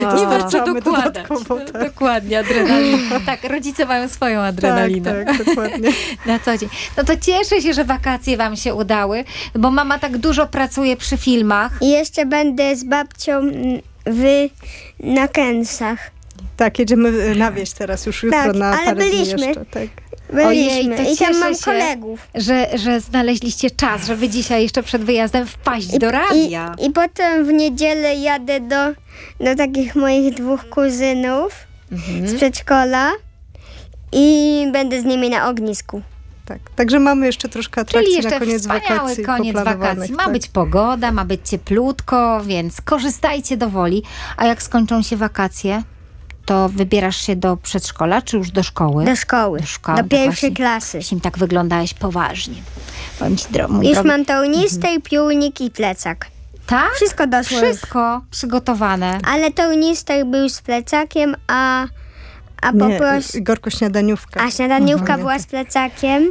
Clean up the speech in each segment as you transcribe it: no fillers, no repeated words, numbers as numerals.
Nie warto dokładać. Tak. Dokładnie, adrenalina. Tak, rodzice mają swoją adrenalinę. Tak, dokładnie. Na co dzień. No to cieszę się, że wakacje wam się udały, bo mama tak dużo pracuje przy filmach. I jeszcze będę z babcią na Kęsach. Tak, jedziemy na wieś teraz już jutro Tak, na ale parę dni byliśmy. jeszcze. Tak. Ojej, to I tam cieszę mam się, kolegów. że znaleźliście czas, żeby dzisiaj jeszcze przed wyjazdem wpaść do radia. I potem w niedzielę jadę do takich moich 2 kuzynów z przedszkola i będę z nimi na ognisku. Tak. Także mamy jeszcze troszkę atrakcji Czyli jeszcze na koniec wspaniały wakacji. koniec wakacji. Ma być pogoda, ma być cieplutko, więc korzystajcie do woli. A jak skończą się wakacje, to wybierasz się do przedszkola, czy już do szkoły? Do szkoły. Do pierwszej klasy. Właśnie tak wyglądałeś poważnie. Powiem ci, mój Już drogi... mam tornister, piórnik i plecak. Tak? Wszystko doszło. Wszystko przygotowane. Ale tornister był z plecakiem, a Nie, Igorko, śniadaniówka. A śniadaniówka była z plecakiem,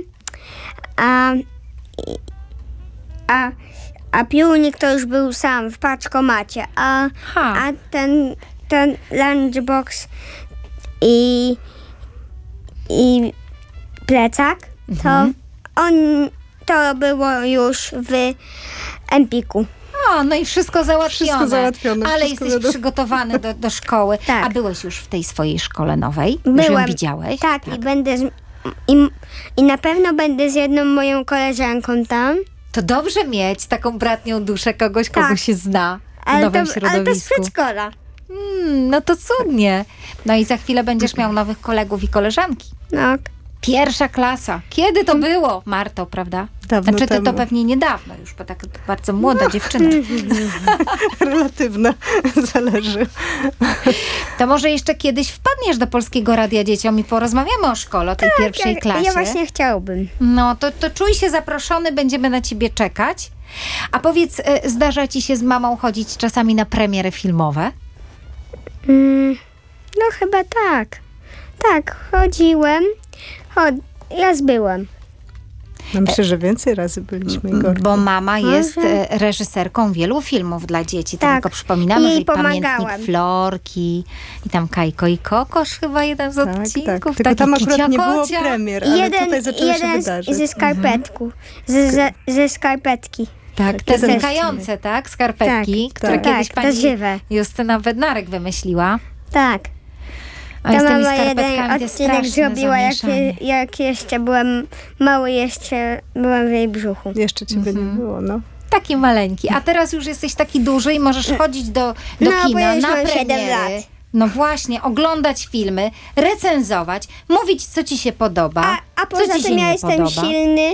a piórnik to już był sam w paczkomacie, a ten lunchbox i plecak, to było już w Empiku. O, no i wszystko załatwione. Wszystko załatwione. Ale wszystko jesteś przygotowany do szkoły. Tak. A byłeś już w tej swojej szkole nowej? Byłem. Już ją widziałeś? Tak, i będę i na pewno będę z jedną moją koleżanką tam. To dobrze mieć taką bratnią duszę, kogo się zna w nowym środowisku. Ale to z przedszkola. No to cudnie. No i za chwilę będziesz miał nowych kolegów i koleżanki. No. Pierwsza klasa. Kiedy to było, Marto, prawda? Dawno Znaczy ty temu. to pewnie niedawno już, bo tak bardzo młoda dziewczyna. Relatywna, zależy. To może jeszcze kiedyś wpadniesz do Polskiego Radia Dzieciom i porozmawiamy o szkole, o tej pierwszej klasie. Ja właśnie chciałbym. No, to czuj się zaproszony, będziemy na ciebie czekać. A powiedz, zdarza ci się z mamą chodzić czasami na premiery filmowe? No chyba tak. Tak, chodziłem. Ja zbyłem. No myślę, że więcej razy byliśmy, Igorku. Bo mama jest reżyserką wielu filmów dla dzieci. To Tak. tylko przypominamy, Jej że i Pamiętnik pomagałem. Florki, i tam Kajko i Kokosz chyba jeden z odcinków. Tak. Tylko tam akurat nie było Kicia-Kocia. premier, ale tutaj zaczęło się wydarzyć. ze skarpetku. Ze skarpetki. Tak, te znikające, tak? Skarpetki, które kiedyś to pani żywe. Justyna Bednarek wymyśliła. Tak. A Ta z tymi mama jeden skarpetkami to odcinek straszne zrobiła, zamieszanie. jak jeszcze byłem mały, jeszcze byłem w jej brzuchu. Jeszcze ciebie nie było, no. Taki maleńki. A teraz już jesteś taki duży i możesz chodzić do No, bo kina ja już na mam 7 premiery. lat. No właśnie, oglądać filmy, recenzować, mówić, co ci się podoba, A co poza ci się tym ja nie jestem podoba. silny,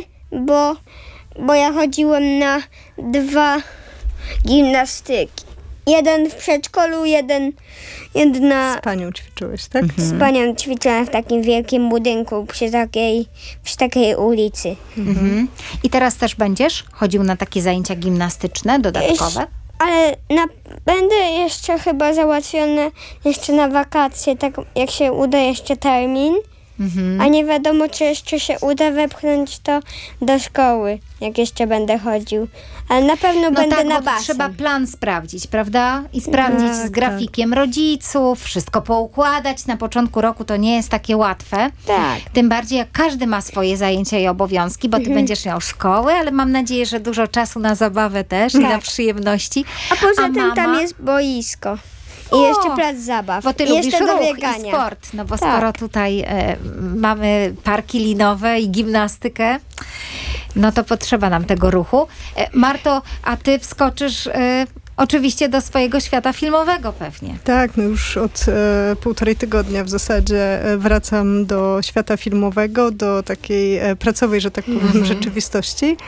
bo ja chodziłem na 2 gimnastyki. Jeden w przedszkolu, jeden na... Z panią ćwiczyłeś, tak? Z panią ćwiczyłem w takim wielkim budynku przy takiej ulicy. I teraz też będziesz chodził na takie zajęcia gimnastyczne, dodatkowe? Ale będę jeszcze chyba załatwione jeszcze na wakacje, tak jak się uda jeszcze termin. A nie wiadomo, czy jeszcze się uda wepchnąć to do szkoły, jak jeszcze będę chodził. Ale na pewno będę tak, na bo to basen. trzeba plan sprawdzić, prawda? I sprawdzić z grafikiem rodziców, wszystko poukładać. Na początku roku to nie jest takie łatwe. Tak. Tym bardziej, jak każdy ma swoje zajęcia i obowiązki, bo ty będziesz miał szkołę, ale mam nadzieję, że dużo czasu na zabawę też i na przyjemności. A poza tym mama? tam jest boisko. I jeszcze plac zabaw. Bo ty I lubisz jeszcze do ruch biegania. i sport. No bo Tak. skoro tutaj mamy parki linowe i gimnastykę, no to potrzeba nam tego ruchu. Marto, a ty wskoczysz oczywiście do swojego świata filmowego pewnie. Tak, no już od 1,5 tygodnia w zasadzie wracam do świata filmowego, do takiej pracowej, że tak powiem, rzeczywistości.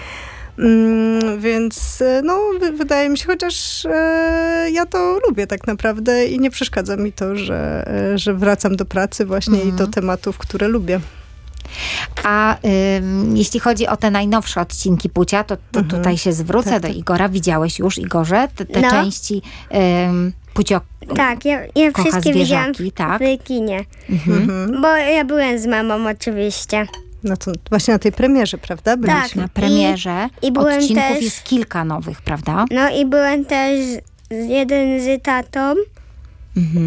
Więc no, wydaje mi się, chociaż ja to lubię tak naprawdę i nie przeszkadza mi to, że wracam do pracy właśnie i do tematów, które lubię. A jeśli chodzi o te najnowsze odcinki Pucia, to tutaj się zwrócę do Igora. Widziałeś już, Igorze, te części Pucio Tak, ja kocha wszystkie widziałam zwierzaki, tak? w kinie. Bo ja byłem z mamą oczywiście. No to właśnie na tej premierze, prawda? Byliśmy. Tak. Na premierze I byłem odcinków też- jest kilka nowych, prawda? No i byłem też jeden z tatą Mhm.